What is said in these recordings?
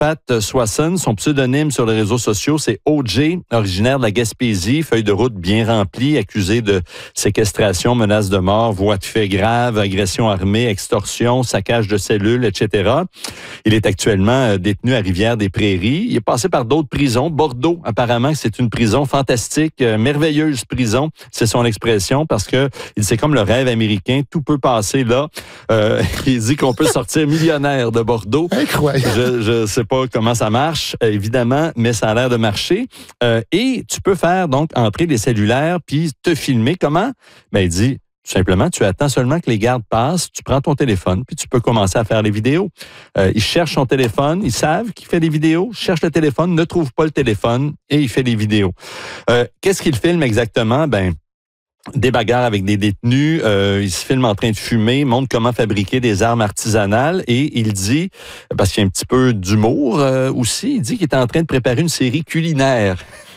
Pat Swanson. Son pseudonyme sur les réseaux sociaux, c'est OJ, originaire de la Gaspésie, feuille de route bien remplie, accusé de séquestration, menace de mort, voies de fait grave, agression armée, extorsion, saccage de cellules, etc. Il est actuellement détenu à Rivière-des-Prairies. Il est passé par d'autres prisons. Bordeaux, apparemment, c'est une prison fantastique, merveilleuse prison, c'est son expression, parce que c'est comme le rêve américain, tout peut passer là. Il dit qu'on peut sortir millionnaire de Bordeaux. Incroyable. Je sais pas comment ça marche, évidemment, mais ça a l'air de marcher. Et tu peux faire donc entrer des cellulaires puis te filmer. Comment? Ben, il dit tout simplement, tu attends seulement que les gardes passent, tu prends ton téléphone puis tu peux commencer à faire les vidéos. Ils cherchent son téléphone, ils savent qu'il fait des vidéos, cherchent le téléphone, ne trouvent pas le téléphone et il fait des vidéos. Qu'est-ce qu'il filme exactement? Ben, des bagarres avec des détenus, il se filme en train de fumer, montre comment fabriquer des armes artisanales et il dit, parce qu'il y a un petit peu d'humour aussi, il dit qu'il est en train de préparer une série culinaire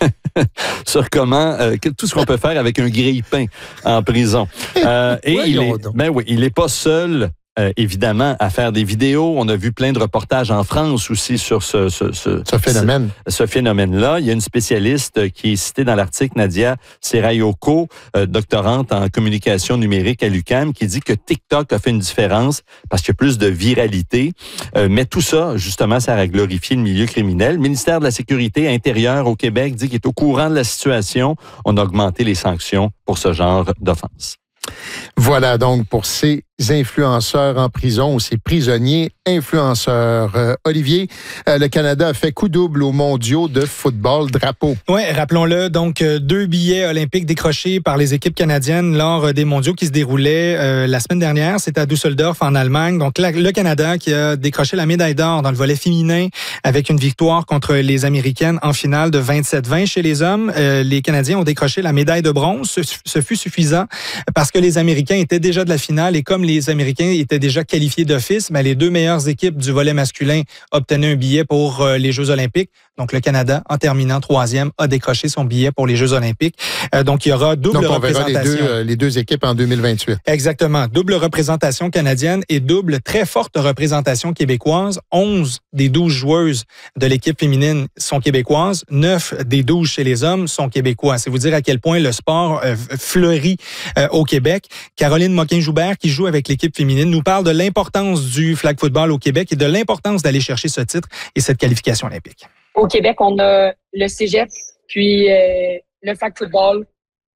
sur comment, tout ce qu'on peut faire avec un grille-pain en prison. Et il est pas seul. Évidemment, à faire des vidéos. On a vu plein de reportages en France aussi sur ce phénomène. Ce phénomène-là. Il y a une spécialiste qui est citée dans l'article, Nadia Serayoko, doctorante en communication numérique à l'UQAM, qui dit que TikTok a fait une différence parce qu'il y a plus de viralité. Mais tout ça, justement, ça a glorifié le milieu criminel. Le ministère de la Sécurité intérieure au Québec dit qu'il est au courant de la situation. On a augmenté les sanctions pour ce genre d'offense. Voilà donc pour ces influenceurs en prison ou ces prisonniers influenceurs. Olivier, le Canada a fait coup double aux mondiaux de football drapeau. Oui, rappelons-le, donc 2 billets olympiques décrochés par les équipes canadiennes lors des mondiaux qui se déroulaient la semaine dernière. C'était à Düsseldorf en Allemagne. Donc le Canada qui a décroché la médaille d'or dans le volley féminin avec une victoire contre les Américaines en finale de 27-20. Chez les hommes, les Canadiens ont décroché la médaille de bronze. Ce fut suffisant parce que les Américains étaient déjà de la finale et comme les Américains étaient déjà qualifiés d'office, mais les 2 meilleures équipes du volley masculin obtenaient un billet pour les Jeux olympiques. Donc, le Canada, en terminant 3e, a décroché son billet pour les Jeux olympiques. Donc, il y aura double représentation. Verra les deux équipes en 2028. Exactement. Double représentation canadienne et double très forte représentation québécoise. 11 des 12 joueuses de l'équipe féminine sont québécoises. 9 des 12 chez les hommes sont québécois. C'est vous dire à quel point le sport fleurit au Québec. Caroline Moquin-Joubert, qui joue avec l'équipe féminine, nous parle de l'importance du flag football au Québec et de l'importance d'aller chercher ce titre et cette qualification olympique. Au Québec, on a le cégep, puis le flag football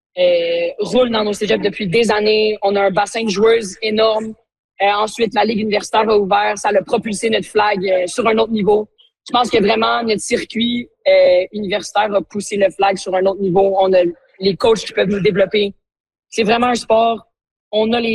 roule dans nos cégeps depuis des années. On a un bassin de joueuses énorme. Ensuite, la Ligue universitaire a ouvert. Ça a propulsé notre flag sur un autre niveau. Je pense que vraiment, notre circuit universitaire a poussé le flag sur un autre niveau. On a les coachs qui peuvent nous développer. C'est vraiment un sport. On a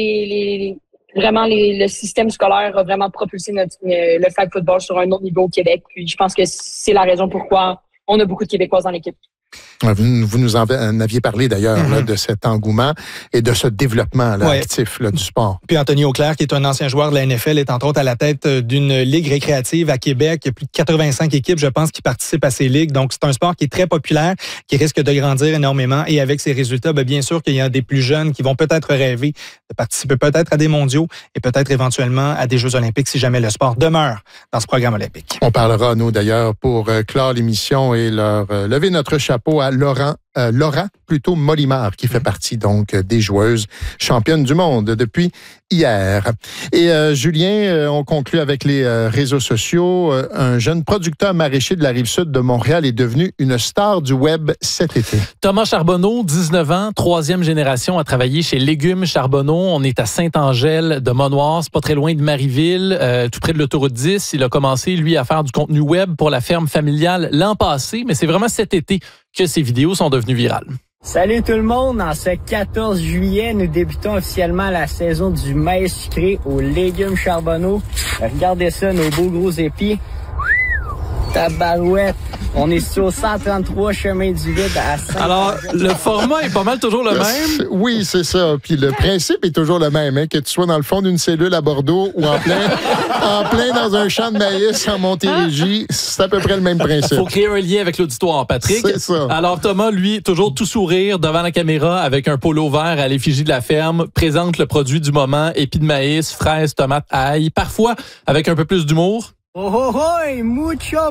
le système scolaire a vraiment propulsé le flag football sur un autre niveau au Québec. Puis je pense que donc, la raison pourquoi on a beaucoup de Québécoises dans l'équipe. Vous nous en aviez parlé d'ailleurs là, de cet engouement et de ce développement là, actif là, du sport. Puis Anthony Auclair, qui est un ancien joueur de la NFL, est entre autres à la tête d'une ligue récréative à Québec. Il y a plus de 85 équipes, je pense, qui participent à ces ligues. Donc, c'est un sport qui est très populaire, qui risque de grandir énormément. Et avec ces résultats, bien sûr qu'il y a des plus jeunes qui vont peut-être rêver de participer peut-être à des mondiaux et peut-être éventuellement à des Jeux olympiques si jamais le sport demeure dans ce programme olympique. On parlera, nous, d'ailleurs, pour clore l'émission et leur lever notre chapeau à Laura Molimar, qui fait partie donc des joueuses championnes du monde depuis hier. Et Julien, on conclut avec les réseaux sociaux. Un jeune producteur maraîcher de la Rive-Sud de Montréal est devenu une star du web cet été. Thomas Charbonneau, 19 ans, 3e génération à travailler chez Légumes Charbonneau. On est à Saint-Angèle de Monoir, c'est pas très loin de Marieville, tout près de l'autoroute 10. Il a commencé, lui, à faire du contenu web pour la ferme familiale l'an passé, mais c'est vraiment cet été que ces vidéos sont devenues virales. Salut tout le monde! En ce 14 juillet, nous débutons officiellement la saison du maïs sucré aux Légumes Charbonneau. Regardez ça, nos beaux gros épis. Tabarouette! On est sur 133 chemin du Vide à Saint-Angèle. Alors, le format est pas mal toujours le même. Oui, c'est ça. Puis le principe est toujours le même, hein, que tu sois dans le fond d'une cellule à Bordeaux ou en plein dans un champ de maïs en Montérégie, c'est à peu près le même principe. Faut créer un lien avec l'auditoire, Patrick. C'est ça. Alors Thomas, lui, toujours tout sourire devant la caméra avec un polo vert à l'effigie de la ferme, présente le produit du moment, épis de maïs, fraises, tomates, ail, parfois avec un peu plus d'humour. Oh oh oh! Mucho